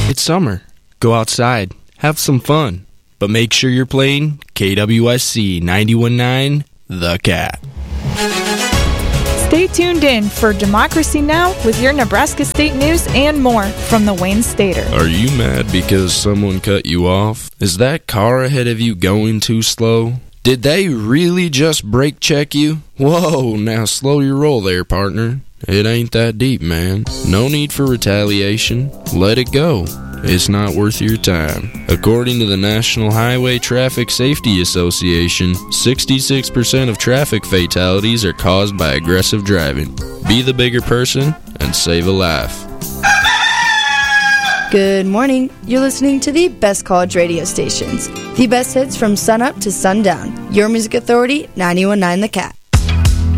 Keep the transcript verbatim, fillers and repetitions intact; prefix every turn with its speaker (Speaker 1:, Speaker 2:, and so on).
Speaker 1: It's summer. Go outside. Have some fun. But make sure you're playing K W S C ninety-one point nine, The Cat.
Speaker 2: Stay tuned in for Democracy Now! With your Nebraska State news and more from the Wayne Stater.
Speaker 1: Are you mad because someone cut you off? Is that car ahead of you going too slow? Did they really just brake check you? Whoa, now slow your roll there, partner. It ain't that deep, man. No need for retaliation. Let it go. It's not worth your time. According to the National Highway Traffic Safety Association, sixty-six percent of traffic fatalities are caused by aggressive driving. Be the bigger person and save a life.
Speaker 3: Good morning. You're listening to the best college radio stations. The best hits from sunup to sundown. Your Music Authority, ninety-one point nine The Cat.